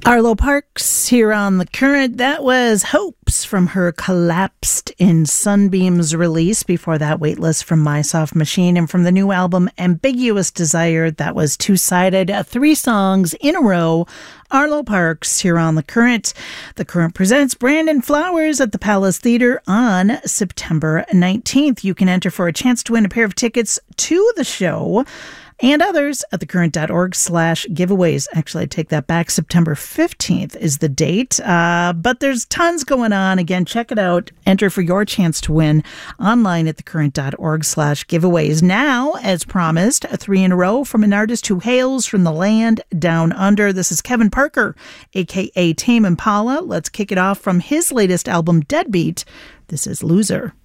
Arlo Parks here on The Current. That was Hopes from her Collapsed in Sunbeams release. Before that, Weightless from My Soft Machine. And from the new album Ambiguous Desire, that was Two-Sided. 3 songs in a row. Arlo Parks here on The Current. The Current presents Brandon Flowers at the Palace Theatre on September 19th. You can enter for a chance to win a pair of tickets to the show and others at thecurrent.org/giveaways. Actually, I take that back. September 15th is the date. But there's tons going on. Again, check it out. Enter for your chance to win online at thecurrent.org/giveaways. Now, as promised, 3 in a row from an artist who hails from the land down under. This is Kevin Parker, a.k.a. Tame Impala. Let's kick it off from his latest album, Deadbeat. This is Loser.